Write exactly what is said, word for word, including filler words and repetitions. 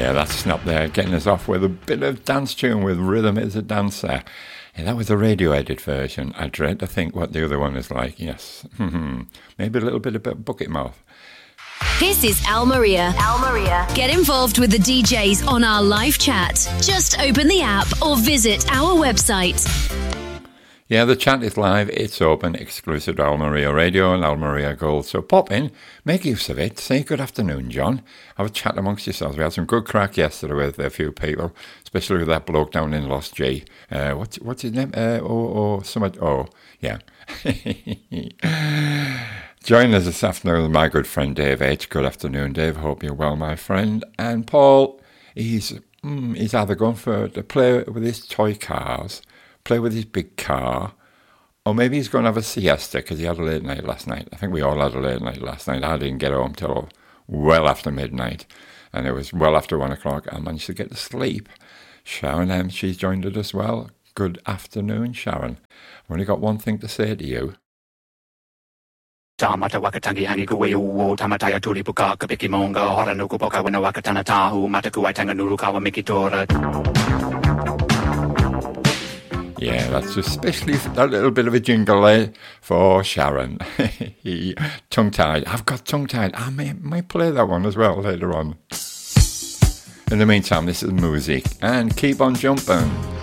Yeah, that's Snap there, getting us off with a bit of dance tune with Rhythm is a Dancer. Yeah, that was the radio edit version. I dread to think what the other one is like, yes. Maybe a little bit of bucket mouth. This is Al Maria. Al Maria. Get involved with the D Js on our live chat. Just open the app or visit our website. Yeah, the chat is live. It's open, exclusive to Al Maria Radio and Al Maria Gold. So pop in, make use of it. Say good afternoon, John. Have a chat amongst yourselves. We had some good crack yesterday with a few people, especially with that bloke down in Lost G. Uh, what's what's his name? Uh, oh, oh, somebody. Oh, yeah. Join us this afternoon with my good friend Dave H. Good afternoon, Dave. Hope you're well, my friend. And Paul, he's mm, he's either going for to play with his toy cars, play with his big car, or maybe he's going to have a siesta because he had a late night last night. I think we all had a late night last night. I didn't get home till well after midnight, and it was well after one o'clock. I managed to get to sleep. Sharon M., she's joined us as well. Good afternoon, Sharon. I've only got one thing to say to you. Tamata wakatangi hangi kuwe uo tamataya tuli puka kapiki monga hora nuku poka wana wakatana tahu mataku waitanga nurukawa mikitora. Yeah, that's especially that little bit of a jingle there for Sharon. Tongue-tied. I've got tongue-tied. I may, might play that one as well later on. In the meantime, this is music and keep on jumping.